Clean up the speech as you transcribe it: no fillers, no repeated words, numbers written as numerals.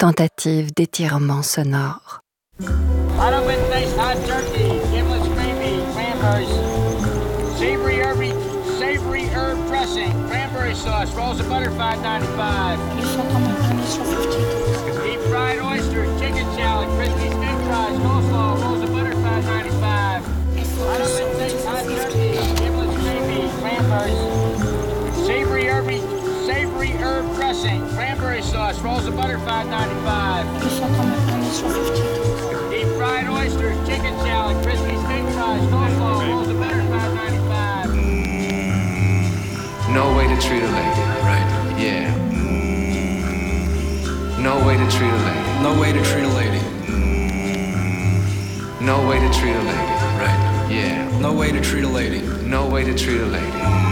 Tentative d'étirement sonore. Hot oven faced hot turkey, gimlets, gravy, cranberries, savory herb dressing, cranberry sauce, rolls of butter, $5.95. Deep fried oysters, chicken salad, crispy steak fries, coleslaw, rolls of butter, $5.95. Hot oven faced hot turkey, gimlets, gravy, cranberries, savory herb dressing, cranberry sauce, rolls of butter, $5.95. Deep fried oysters, chicken salad, crispy steak fries, coleslaw, rolls of butter, $5.95. No way to treat a lady, right? Yeah. No way to treat a lady. No way to treat a lady. No way to treat a lady, Right. yeah. No way to treat a lady. No way to treat a lady.